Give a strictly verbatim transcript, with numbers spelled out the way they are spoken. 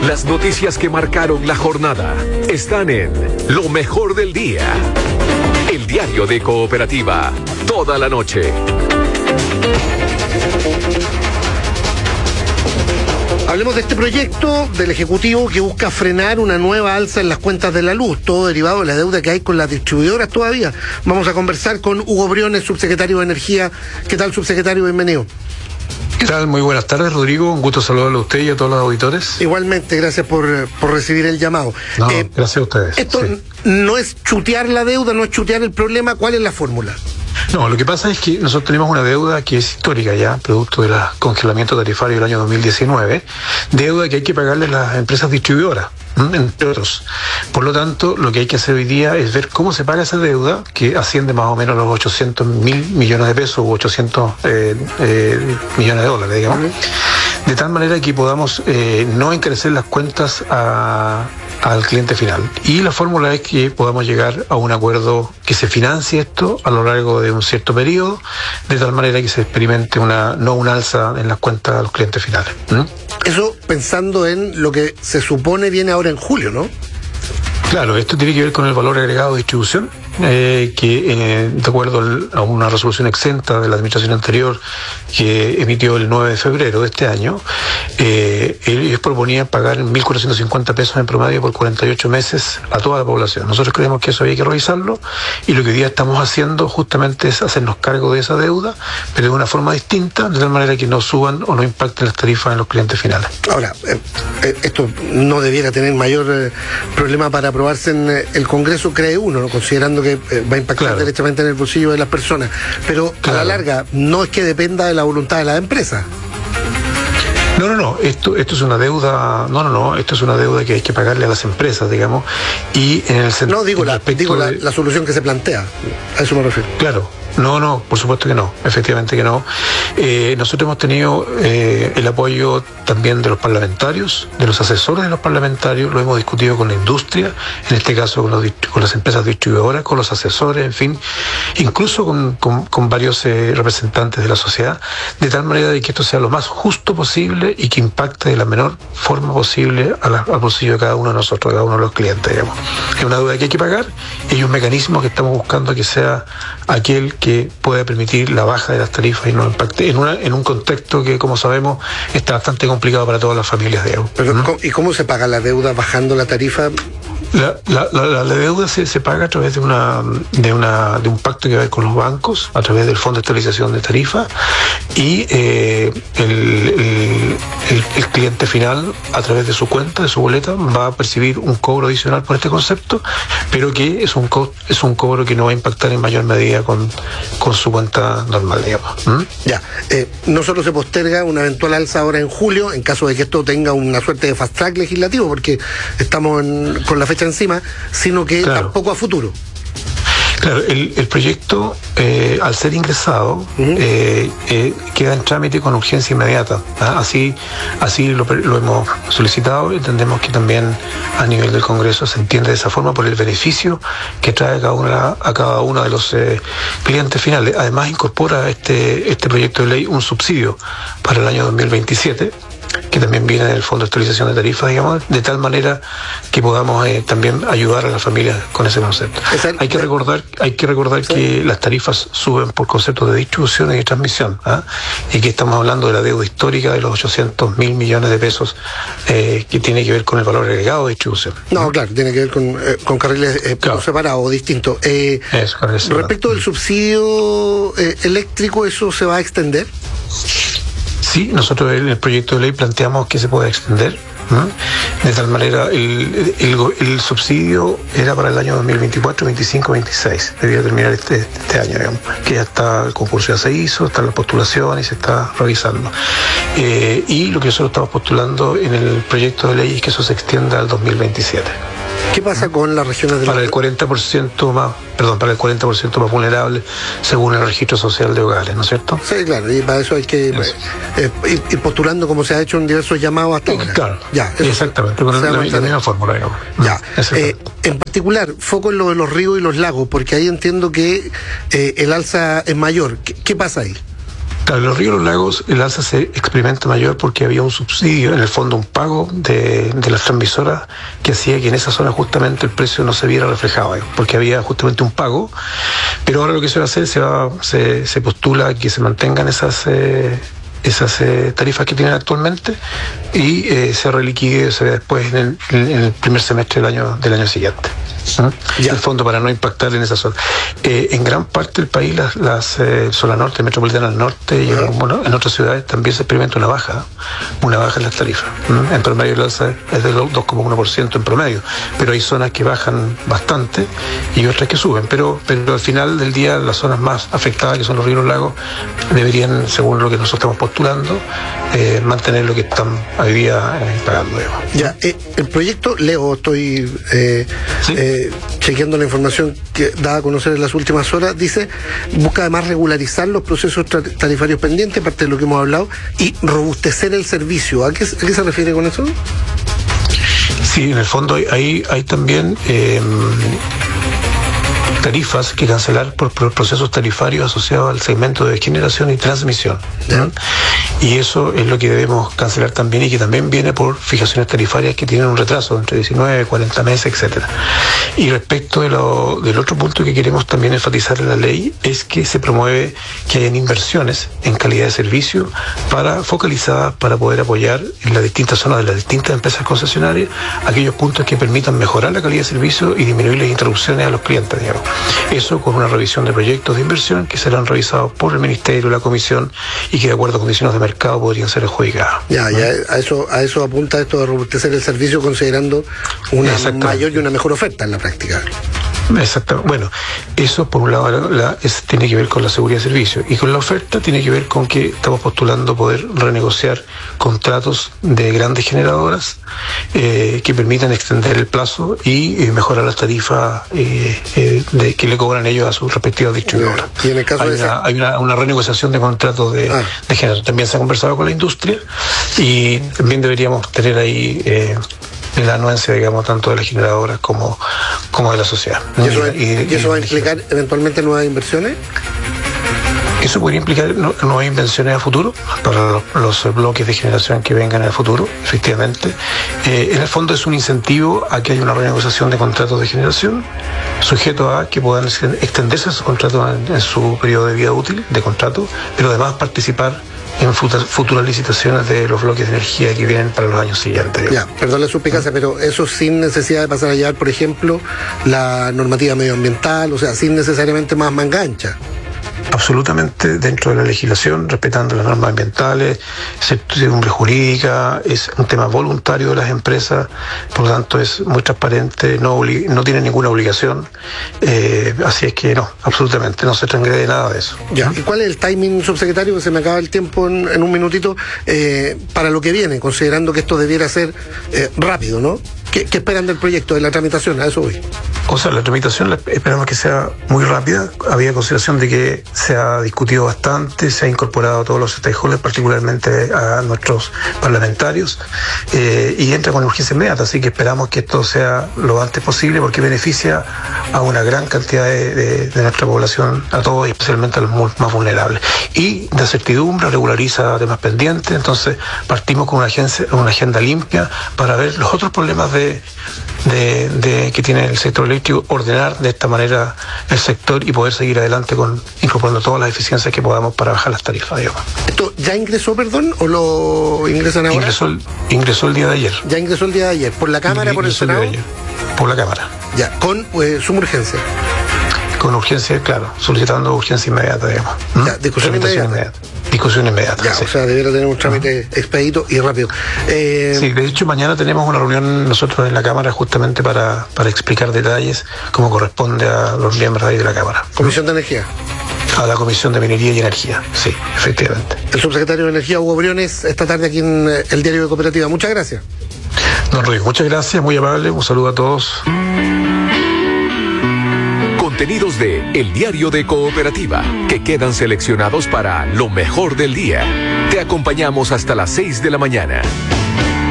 Las noticias que marcaron la jornada están en Lo Mejor del Día. El diario de Cooperativa, toda la noche. Hablemos de este proyecto del Ejecutivo que busca frenar una nueva alza en las cuentas de la luz, todo derivado de la deuda que hay con las distribuidoras todavía. Vamos a conversar con Hugo Briones, subsecretario de Energía. ¿Qué tal, subsecretario? Bienvenido. ¿Qué tal? Muy buenas tardes, Rodrigo. Un gusto saludarlo a usted y a todos los auditores. Igualmente, gracias por, por recibir el llamado. No, eh, gracias a ustedes. Esto sí. No es chutear la deuda, no es chutear el problema. ¿Cuál es la fórmula? No, lo que pasa es que nosotros tenemos una deuda que es histórica ya, producto del congelamiento tarifario del año dos mil diecinueve, deuda que hay que pagarle a las empresas distribuidoras, entre otros. Por lo tanto, lo que hay que hacer hoy día es ver cómo se paga esa deuda, que asciende más o menos a los ochocientos mil millones de pesos u ochocientos eh, eh, millones de dólares, digamos, de tal manera que podamos eh, no encarecer las cuentas a, al cliente final. Y la fórmula es que podamos llegar a un acuerdo que se financie esto a lo largo de un cierto periodo, de tal manera que se experimente una no una alza en las cuentas de los clientes finales. ¿Mm? Eso pensando en lo que se supone viene ahora en julio, ¿no? Claro, esto tiene que ver con el valor agregado de distribución, eh, que eh, de acuerdo a una resolución exenta de la administración anterior que emitió el nueve de febrero de este año, eh, ellos proponían pagar mil cuatrocientos cincuenta pesos en promedio por cuarenta y ocho meses a toda la población. Nosotros creemos que eso había que revisarlo y lo que hoy día estamos haciendo justamente es hacernos cargo de esa deuda, pero de una forma distinta, de tal manera que no suban o no impacten las tarifas en los clientes finales. Ahora, eh, eh, esto no debiera tener mayor eh, problema para aprobarse en eh, el Congreso, cree uno, ¿no? Considerando que eh, va a impactar claro. directamente en el bolsillo de las personas. Pero claro. a la larga, no es que dependa de la voluntad de las empresas. No, no, no, esto, esto es una deuda, no, no, no, esto es una deuda que hay que pagarle a las empresas, digamos, y en el sentido... No, digo, la, digo la, de... la solución que se plantea, a eso me refiero. Claro. No, no, por supuesto que no, efectivamente que no. Eh, nosotros hemos tenido eh, el apoyo también de los parlamentarios, de los asesores de los parlamentarios, lo hemos discutido con la industria, en este caso con, los, con las empresas distribuidoras, con los asesores, en fin, incluso con, con, con varios eh, representantes de la sociedad, de tal manera de que esto sea lo más justo posible y que impacte de la menor forma posible a la, al bolsillo de cada uno de nosotros, de cada uno de los clientes, digamos. Es una deuda que hay que pagar y hay un mecanismo que estamos buscando que sea aquel que que pueda permitir la baja de las tarifas y no impacte en, una, en un contexto que, como sabemos, está bastante complicado para todas las familias, digamos. Pero, ¿Mm? ¿Y cómo se paga la deuda bajando la tarifa? La, la, la, la deuda se, se paga a través de una de una de un pacto que va a haber con los bancos, a través del Fondo de Estabilización de Tarifas, y eh, el, el, el, el cliente final, a través de su cuenta, de su boleta, va a percibir un cobro adicional por este concepto, pero que es un co es un cobro que no va a impactar en mayor medida con, con su cuenta normal, digamos. ¿Mm? Ya, eh, no solo se posterga una eventual alza ahora en julio, en caso de que esto tenga una suerte de fast track legislativo, porque estamos en, con la fecha encima, sino que claro. tampoco a futuro. Claro, el, el proyecto, eh, al ser ingresado, uh-huh. eh, eh, queda en trámite con urgencia inmediata. ¿Ah? Así, así lo, lo hemos solicitado. Entendemos que también a nivel del Congreso se entiende de esa forma por el beneficio que trae a cada una, a cada uno de los eh, clientes finales. Además, incorpora este, este proyecto de ley un subsidio para el año dos mil veintisiete, que también viene del Fondo de Estabilización de Tarifas, digamos, de tal manera que podamos eh, también ayudar a las familias con ese concepto. El, hay que recordar, hay que recordar ¿sí? que las tarifas suben por conceptos de distribución y de transmisión, ¿eh? y que estamos hablando de la deuda histórica de los ochocientos mil millones de pesos eh, que tiene que ver con el valor agregado de distribución. No, claro, tiene que ver con, eh, con carriles eh, claro. separados o distintos. Eh, eso, carriles separados. Respecto del subsidio eh, eléctrico, ¿eso se va a extender? Sí, nosotros en el proyecto de ley planteamos que se pueda extender, ¿no? De tal manera, el, el, el subsidio era para el año dos mil veinticuatro, veinticinco, veintiséis, debía terminar este, este año, digamos, que ya está, el concurso ya se hizo, están las postulaciones y se está revisando. Eh, y lo que nosotros estamos postulando en el proyecto de ley es que eso se extienda al dos mil veintisiete. ¿Qué pasa con las regiones de para el cuarenta por ciento más, perdón, para el cuarenta por ciento más vulnerable según el registro social de hogares, ¿no es cierto? Sí, claro, y para eso hay que eso. Eh, ir, ir postulando como se ha hecho en diversos llamados hasta ahora. Claro, ya, exactamente, con la, la, la misma fórmula, digamos. Ya, eh, en particular, foco en lo de los ríos y los lagos, porque ahí entiendo que eh, el alza es mayor. ¿Qué, qué pasa ahí? Claro, en los ríos y los lagos el alza se experimenta mayor porque había un subsidio, en el fondo un pago de, de las transmisoras que hacía que en esa zona justamente el precio no se viera reflejado, ¿eh? Porque había justamente un pago, pero ahora lo que se va a hacer, se, va, se, se postula que se mantengan esas... Eh, esas eh, tarifas que tienen actualmente y eh, se reliquide se ve después en el, en el primer semestre del año del año siguiente. ¿Ah? Ya. El fondo para no impactar en esa zona. Eh, en gran parte del país, las, las eh, zona norte, metropolitana del norte y uh-huh. bueno, en otras ciudades también se experimenta una baja, una baja en las tarifas. ¿Mm? En promedio el alza es del dos coma uno por ciento en promedio, pero hay zonas que bajan bastante y otras que suben, pero, pero al final del día las zonas más afectadas, que son los ríos y los lagos, deberían, según lo que nosotros estamos postulando, eh, mantener lo que están hoy día eh, pagando. Digamos. Ya, eh, el proyecto, leo, estoy eh, ¿Sí? eh, chequeando la información que da a conocer en las últimas horas, dice, busca además regularizar los procesos tarifarios pendientes, parte de lo que hemos hablado, y robustecer el servicio. ¿A qué, a qué se refiere con eso? Sí, en el fondo hay, hay también eh, tarifas que cancelar por, por procesos tarifarios asociados al segmento de generación y transmisión. ¿no? Y eso es lo que debemos cancelar también, y que también viene por fijaciones tarifarias que tienen un retraso entre diecinueve, cuarenta meses, etcétera. Y respecto de lo, del otro punto que queremos también enfatizar en la ley es que se promueve que hayan inversiones en calidad de servicio para focalizadas para poder apoyar en las distintas zonas de las distintas empresas concesionarias aquellos puntos que permitan mejorar la calidad de servicio y disminuir las interrupciones a los clientes, digamos. Eso con una revisión de proyectos de inversión que serán revisados por el Ministerio, la Comisión, y que de acuerdo a condiciones de mercado podrían ser adjudicados. Ya, ¿no? ya a eso a eso apunta esto de robustecer el servicio considerando una mayor y una mejor oferta en la práctica. Exacto. Bueno, eso por un lado la, la, es, tiene que ver con la seguridad de servicio, y con la oferta tiene que ver con que estamos postulando poder renegociar contratos de grandes generadoras eh, que permitan extender el plazo y eh, mejorar las tarifas eh, eh, de, que le cobran ellos a sus respectivas distribuidoras. Y en el caso hay de una, esa... hay una, una renegociación de contratos de, ah. de generación. También se ha conversado con la industria y también deberíamos tener ahí eh, la anuencia, digamos, tanto de las generadoras como, como de la sociedad. ¿Y eso, y, y, ¿y eso va a implicar eventualmente nuevas inversiones? Eso podría implicar nuevas inversiones a futuro para los, los bloques de generación que vengan en el futuro, efectivamente. Eh, en el fondo es un incentivo a que haya una renegociación de contratos de generación, sujeto a que puedan extenderse esos contratos en, en su periodo de vida útil de contrato, pero además participar en futuras licitaciones de los bloques de energía que vienen para los años siguientes. Ya, perdón la suspicacia, ¿Mm? Pero eso sin necesidad de pasar a llevar, por ejemplo, la normativa medioambiental, o sea, sin necesariamente más manga ancha. Absolutamente dentro de la legislación, respetando las normas ambientales, certidumbre jurídica, es un tema voluntario de las empresas, por lo tanto es muy transparente, no, obli- no tiene ninguna obligación, eh, así es que no, absolutamente, no se transgrede nada de eso. Ya. ¿Y cuál es el timing, subsecretario, que se me acaba el tiempo en, en un minutito, eh, para lo que viene, considerando que esto debiera ser eh, rápido, ¿no? ¿Qué, ¿Qué esperan del proyecto, de la tramitación? A eso voy. O sea, la tramitación la esperamos que sea muy rápida. Había consideración de que se ha discutido bastante, se ha incorporado a todos los stakeholders, particularmente a nuestros parlamentarios, eh, y entra con urgencia inmediata, así que esperamos que esto sea lo antes posible porque beneficia a una gran cantidad de, de, de nuestra población, a todos y especialmente a los más vulnerables. Y de certidumbre, regulariza temas pendientes, entonces partimos con una, agencia, una agenda limpia para ver los otros problemas de De, de, de que tiene el sector eléctrico, ordenar de esta manera el sector y poder seguir adelante con incorporando todas las eficiencias que podamos para bajar las tarifas, digamos. ¿Esto ya ingresó, perdón, o lo ingresan ahora? Ingresó el, ingresó el día de ayer. Ya ingresó el día de ayer. ¿Por la Cámara, por el Senado? El por la Cámara. Ya, con eh, suma urgencia. Con urgencia, claro, solicitando urgencia inmediata, digamos. Ya, discusión inmediata. inmediata. Discusión inmediata. Ya, sí. O sea, debiera tener un trámite uh-huh. expedito y rápido. Eh... Sí, de hecho, mañana tenemos una reunión nosotros en la Cámara justamente para, para explicar detalles como corresponde a los miembros ahí de la Cámara. ¿Comisión de Energía? A la Comisión de Minería y Energía, sí, efectivamente. El subsecretario de Energía, Hugo Briones, esta tarde aquí en el Diario de Cooperativa. Muchas gracias. Don Rodrigo, muchas gracias, muy amable, un saludo a todos. Contenidos de El Diario de Cooperativa, que quedan seleccionados para lo mejor del día. Te acompañamos hasta las seis de la mañana.